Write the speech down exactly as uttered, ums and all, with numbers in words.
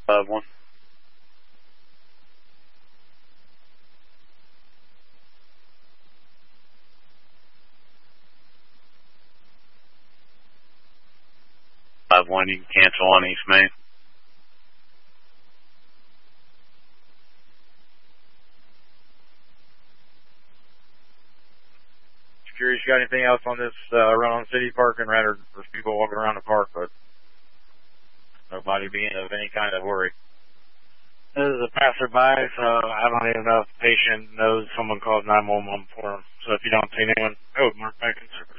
five one. five one, you can cancel on East Main. Curious, you got anything else on this uh, run on City Park? And rather, there's people walking around the park, but nobody being of any kind of worry. This is a passerby, so I don't even know if the patient knows someone called nine one one for him. So if you don't see anyone, oh, mark back in service.